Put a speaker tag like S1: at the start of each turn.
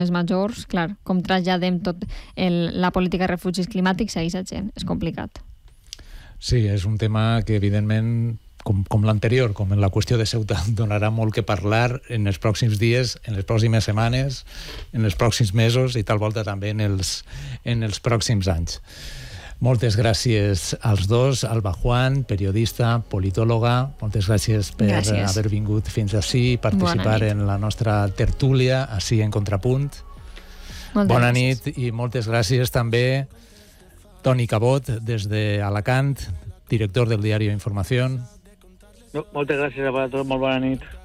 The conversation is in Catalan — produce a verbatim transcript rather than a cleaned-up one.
S1: majors, clar, com traslladem tot el, la política de refugis climàtics a aquesta gent, és complicat.
S2: Sí, és un tema que evidentment, com, com l'anterior, com en la qüestió de Ceuta, donarà molt que parlar en els pròxims dies, en les pròximes setmanes, en els pròxims mesos i tal volta també en els, en els pròxims anys. Moltes gràcies als dos, Alba Juan, periodista, politòloga, moltes gràcies per gràcies. haver vingut fins ací i participar en la nostra tertúlia, ací en Contrapunt. Moltes Bona gràcies. nit i moltes gràcies també Toni Cabot, des d'Alacant, director del diari Informació.
S3: Moltes gràcies a vosaltres, molt bona nit.